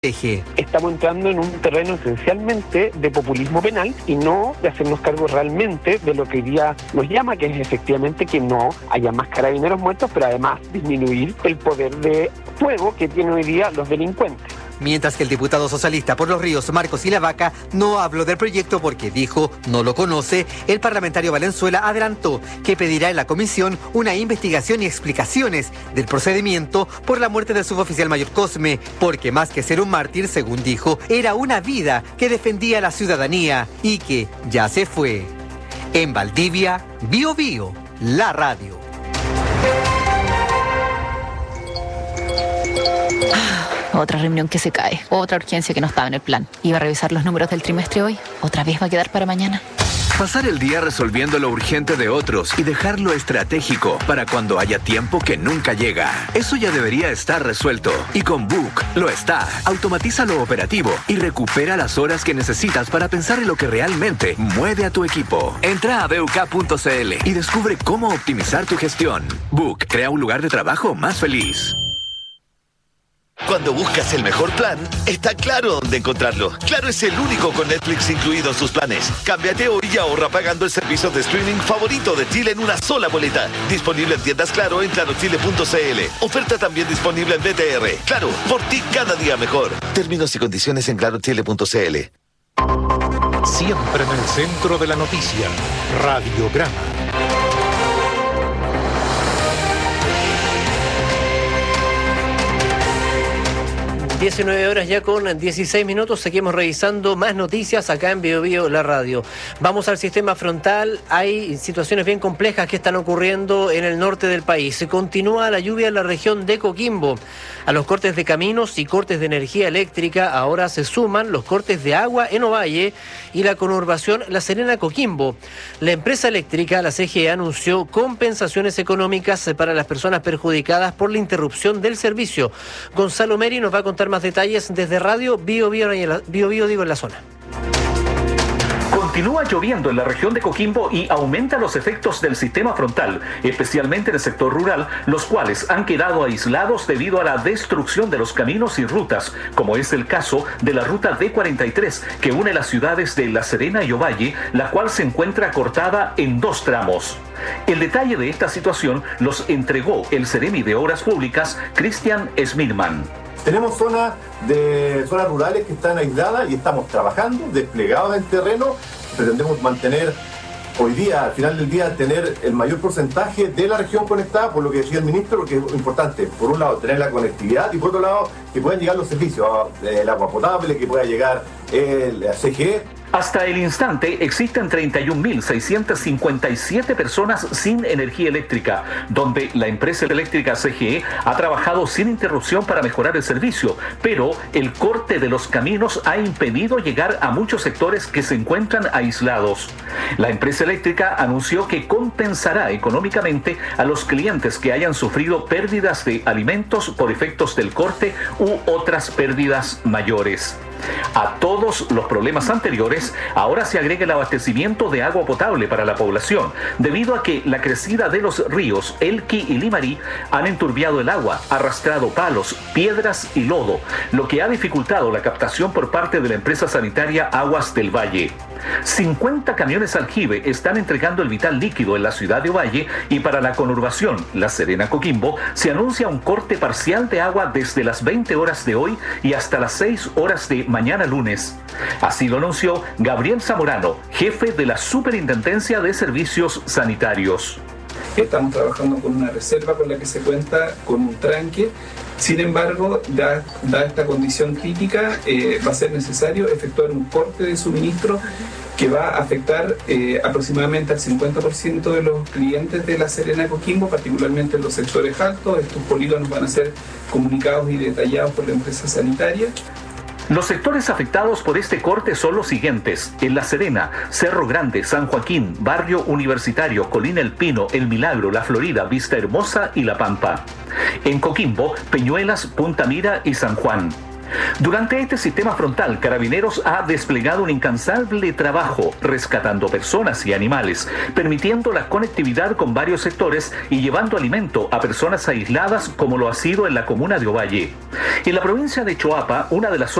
Eje. Estamos entrando en un terreno esencialmente de populismo penal y no de hacernos cargo realmente de lo que hoy día nos llama, que es efectivamente que no haya más carabineros muertos, pero además disminuir el poder de fuego que tienen hoy día los delincuentes. Mientras que el diputado socialista por Los Ríos, Marcos Ilavaca, no habló del proyecto porque dijo no lo conoce, el parlamentario Valenzuela adelantó que pedirá en la comisión una investigación y explicaciones del procedimiento por la muerte del suboficial mayor Cosme, porque más que ser un mártir, según dijo, era una vida que defendía a la ciudadanía y que ya se fue. En Valdivia, Bio Bio, la radio. Otra reunión que se cae, otra urgencia que no estaba en el plan. Iba a revisar los números del trimestre hoy, otra vez va a quedar para mañana. Pasar el día resolviendo lo urgente de otros y dejarlo estratégico para cuando haya tiempo que nunca llega. Eso ya debería estar resuelto. Y con Book lo está. Automatiza lo operativo y recupera las horas que necesitas para pensar en lo que realmente mueve a tu equipo. Entra a buk.cl y descubre cómo optimizar tu gestión. Book crea un lugar de trabajo más feliz. Cuando buscas el mejor plan, está claro dónde encontrarlo. Claro es el único con Netflix incluido en sus planes. Cámbiate hoy y ahorra pagando el servicio de streaming favorito de Chile en una sola boleta. Disponible en tiendas Claro en clarochile.cl. Oferta también disponible en BTR. Claro, por ti cada día mejor. Términos y condiciones en clarochile.cl. Siempre en el centro de la noticia. Radiograma. 19 horas ya con 16 minutos, seguimos revisando más noticias acá en Bio Bio, la radio. Vamos al sistema frontal, hay situaciones bien complejas que están ocurriendo en el norte del país. Se continúa la lluvia en la región de Coquimbo. A los cortes de caminos y cortes de energía eléctrica ahora se suman los cortes de agua en Ovalle y la conurbación La Serena-Coquimbo. La empresa eléctrica, la CGE, anunció compensaciones económicas para las personas perjudicadas por la interrupción del servicio. Gonzalo Meri nos va a contar más detalles desde Radio Bio Bio, en la zona. Continúa lloviendo en la región de Coquimbo y aumenta los efectos del sistema frontal, especialmente en el sector rural, los cuales han quedado aislados debido a la destrucción de los caminos y rutas, como es el caso de la ruta D43, que une las ciudades de La Serena y Ovalle, la cual se encuentra cortada en 2 tramos. El detalle de esta situación los entregó el Seremi de Obras Públicas, Cristian Smilman. Tenemos zonas rurales que están aisladas y estamos trabajando, desplegados en terreno. Pretendemos mantener hoy día, al final del día, tener el mayor porcentaje de la región conectada, por lo que decía el ministro, porque es importante, por un lado, tener la conectividad y por otro lado, que puedan llegar los servicios, el agua potable, que pueda llegar la CGE. Hasta el instante existen 31.657 personas sin energía eléctrica, donde la empresa eléctrica CGE ha trabajado sin interrupción para mejorar el servicio, pero el corte de los caminos ha impedido llegar a muchos sectores que se encuentran aislados. La empresa eléctrica anunció que compensará económicamente a los clientes que hayan sufrido pérdidas de alimentos por efectos del corte u otras pérdidas mayores. A todos los problemas anteriores, ahora se agrega el abastecimiento de agua potable para la población, debido a que la crecida de los ríos Elqui y Limarí han enturbiado el agua, arrastrado palos, piedras y lodo, lo que ha dificultado la captación por parte de la empresa sanitaria Aguas del Valle. 50 camiones aljibe están entregando el vital líquido en la ciudad de Ovalle y para la conurbación La Serena-Coquimbo se anuncia un corte parcial de agua desde las 20 horas de hoy y hasta las 6 horas de mañana lunes. Así lo anunció Gabriel Zamorano, jefe de la Superintendencia de Servicios Sanitarios. Estamos trabajando con una reserva con la que se cuenta con un tranque. Sin embargo, dada esta condición crítica, va a ser necesario efectuar un corte de suministro que va a afectar aproximadamente al 50% de los clientes de La Serena Coquimbo, particularmente en los sectores altos. Estos polígonos van a ser comunicados y detallados por la empresa sanitaria. Los sectores afectados por este corte son los siguientes: en La Serena, Cerro Grande, San Joaquín, Barrio Universitario, Colina El Pino, El Milagro, La Florida, Vista Hermosa y La Pampa. En Coquimbo, Peñuelas, Punta Mira y San Juan. Durante este sistema frontal, Carabineros ha desplegado un incansable trabajo rescatando personas y animales, permitiendo la conectividad con varios sectores y llevando alimento a personas aisladas como lo ha sido en la comuna de Ovalle. En la provincia de Choapa, una de las